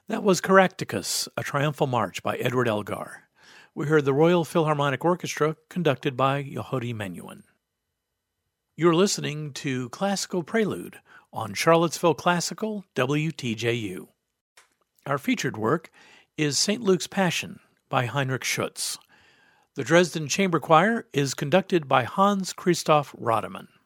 That was Caractacus, a triumphal march by Edward Elgar. We heard the Royal Philharmonic Orchestra conducted by Yehudi Menuhin. You're listening to Classical Prelude on Charlottesville Classical WTJU. Our featured work is St. Luke's Passion by Heinrich Schütz. The Dresden Chamber Choir is conducted by Hans Christoph Rademann.